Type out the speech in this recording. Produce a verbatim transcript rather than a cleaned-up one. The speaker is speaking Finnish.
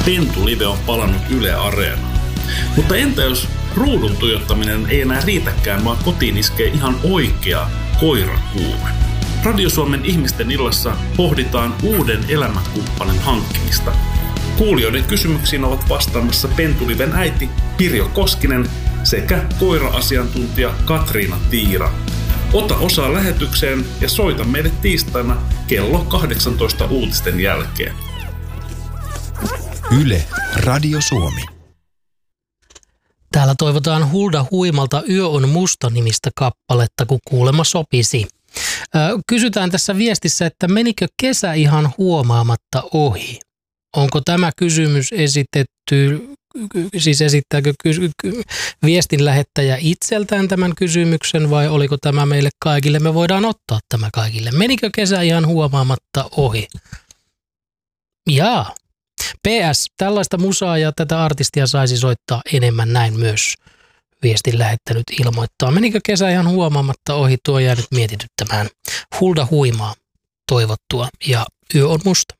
Pentu-live on palannut Yle Areenaan. Mutta entä jos ruudun tuijottaminen ei enää riitäkään, vaan kotiin iskee ihan oikea koirakuume? Radio Suomen ihmisten illassa pohditaan uuden elämänkumppanin hankkimista. Kuulijoiden kysymyksiin ovat vastaamassa Pentu-liven äiti Pirjo Koskinen sekä koira-asiantuntija Katriina Tiira. Ota osaa lähetykseen ja soita meille tiistaina kello kahdeksantoista uutisten jälkeen. Yle Radio Suomi. Täällä toivotaan Hulda Huimalta Yö on musta -nimistä kappaletta, kun kuulemma sopisi. Kysytään tässä viestissä, että menikö kesä ihan huomaamatta ohi? Onko tämä kysymys esitetty, siis esittääkö viestin lähettäjä itseltään tämän kysymyksen vai oliko tämä meille kaikille? Me voidaan ottaa tämä kaikille. Menikö kesä ihan huomaamatta ohi? Jaa. P S. Tällaista musaa ja tätä artistia saisi soittaa enemmän, näin myös viestin lähettänyt ilmoittaa. Menikö kesä ihan huomaamatta ohi? Tuo jää nyt mietityttämään. Hulda Huimaa toivottua ja Yö on musta.